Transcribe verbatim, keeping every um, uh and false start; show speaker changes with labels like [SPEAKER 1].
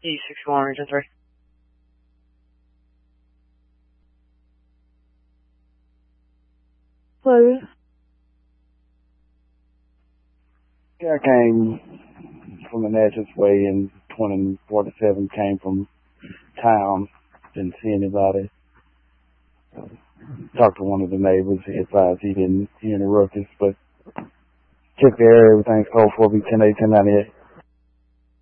[SPEAKER 1] E sixty-one, Region three.
[SPEAKER 2] Hello?
[SPEAKER 3] Yeah, I came from the Natchez Way and twenty forty-seven came from town. Didn't see anybody. Uh, talked to one of the neighbors. He advised he didn't hear any ruckus, but checked the area. Everything's called for B ten eight, ten ninety-eight.